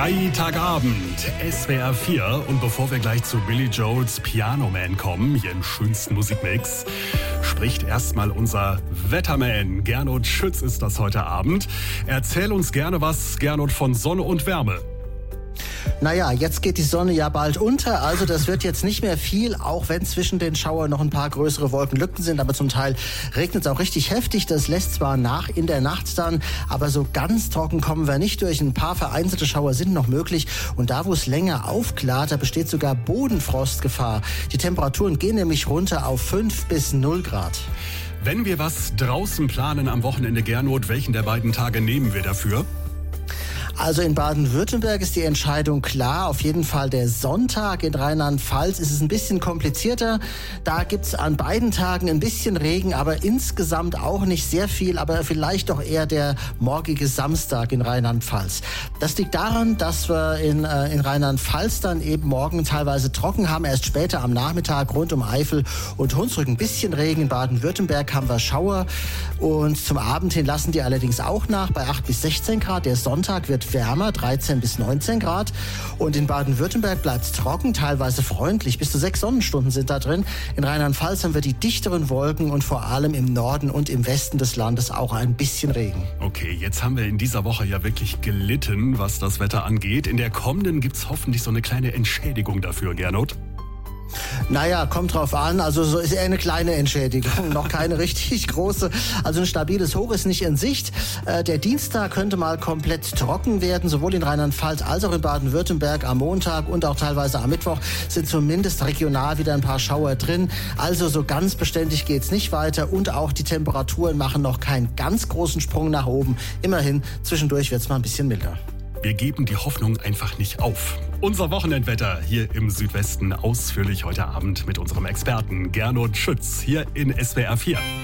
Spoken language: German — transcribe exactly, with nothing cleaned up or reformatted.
Freitagabend, S W R vier. Und bevor wir gleich zu Billy Joels Piano Man kommen, hier im schönsten Musikmix, spricht erstmal unser Wetterman. Gernot Schütz ist das heute Abend. Erzähl uns gerne was, Gernot, von Sonne und Wärme. Naja, jetzt geht die Sonne ja bald unter, also das wird jetzt nicht mehr viel, auch wenn zwischen den Schauern noch ein paar größere Wolkenlücken sind, aber zum Teil regnet es auch richtig heftig. Das lässt zwar nach in der Nacht dann, aber so ganz trocken kommen wir nicht durch. Ein paar vereinzelte Schauer sind noch möglich und da, wo es länger aufklart, da besteht sogar Bodenfrostgefahr. Die Temperaturen gehen nämlich runter auf fünf bis null Grad. Wenn wir was draußen planen am Wochenende, Gernot, welchen der beiden Tage nehmen wir dafür? Also in Baden-Württemberg ist die Entscheidung klar. Auf jeden Fall der Sonntag. In Rheinland-Pfalz ist es ein bisschen komplizierter. Da gibt's an beiden Tagen ein bisschen Regen, aber insgesamt auch nicht sehr viel. Aber vielleicht doch eher der morgige Samstag in Rheinland-Pfalz. Das liegt daran, dass wir in, äh, in Rheinland-Pfalz dann eben morgen teilweise trocken haben. Erst später am Nachmittag rund um Eifel und Hunsrück ein bisschen Regen. In Baden-Württemberg haben wir Schauer. Und zum Abend hin lassen die allerdings auch nach bei acht bis sechzehn Grad. Der Sonntag wird wärmer, dreizehn bis neunzehn Grad. Und in Baden-Württemberg bleibt es trocken, teilweise freundlich. Bis zu sechs Sonnenstunden sind da drin. In Rheinland-Pfalz haben wir die dichteren Wolken und vor allem im Norden und im Westen des Landes auch ein bisschen Regen. Okay, jetzt haben wir in dieser Woche ja wirklich gelitten, was das Wetter angeht. In der kommenden gibt es hoffentlich so eine kleine Entschädigung dafür, Gernot. Naja, kommt drauf an. Also so ist eher eine kleine Entschädigung, noch keine richtig große. Also ein stabiles Hoch ist nicht in Sicht. Äh, der Dienstag könnte mal komplett trocken werden, sowohl in Rheinland-Pfalz als auch in Baden-Württemberg. Am Montag und auch teilweise am Mittwoch sind zumindest regional wieder ein paar Schauer drin. Also so ganz beständig geht's nicht weiter und auch die Temperaturen machen noch keinen ganz großen Sprung nach oben. Immerhin, zwischendurch wird's mal ein bisschen milder. Wir geben die Hoffnung einfach nicht auf. Unser Wochenendwetter hier im Südwesten ausführlich heute Abend mit unserem Experten Gernot Schütz hier in S W R vier.